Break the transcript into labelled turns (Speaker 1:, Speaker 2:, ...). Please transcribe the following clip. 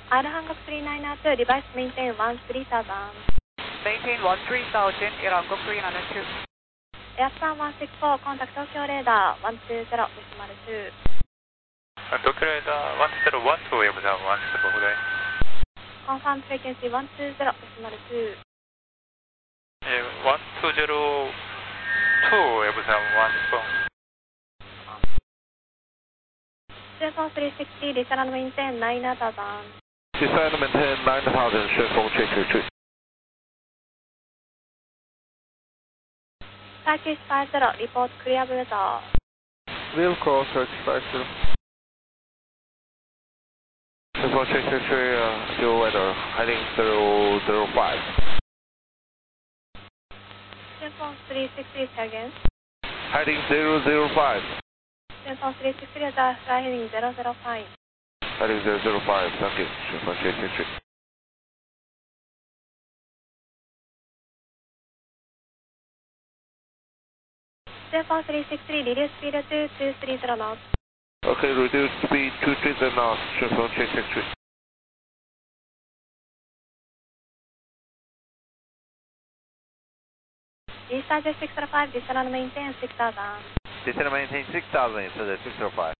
Speaker 1: R 한국 392, device maintain 13,000.
Speaker 2: Maintain 13,000, Air Hancock 392.
Speaker 1: Airplan 164, contact Tokyo radar 120, decimal 2.
Speaker 3: Tokyo radar 1012, Websam 120, good day.
Speaker 1: Confirm frequency 120, decimal 2.
Speaker 3: 1202, Websam 120.
Speaker 1: Shenzhen 360, descend maintain 9,000.
Speaker 4: Descend maintain 9,000, Shenzhen 363.
Speaker 1: Turkish 50, report clear weather.
Speaker 4: Real call, Turkish 50. Shenzhen 363, still weather, heading 005.
Speaker 1: Shenzhen 360 again.
Speaker 4: Heading 005.
Speaker 1: Shenzhen 360, fly heading 005.
Speaker 4: Heading 005, thank you, Shenzhen 363.
Speaker 1: Shenzhen 360, reduce speed to 230 knots.
Speaker 4: Okay, reduce speed 230 knots, Shenzhen 363.
Speaker 1: East Jet 605, descend and maintain 6,000.
Speaker 4: Descend maintain 6,000 for the 605.